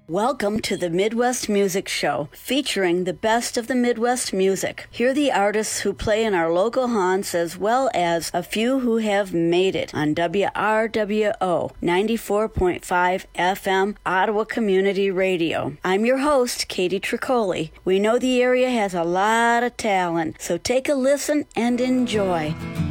Welcome to the Midwest Music Show, featuring the best of the Midwest music. Hear the artists who play in our local haunts as well as a few who have made it on WRWO 94.5 FM Ottawa Community Radio. I'm your host, Katie Tricoli. We know the area has a lot of talent, so take a listen and enjoy.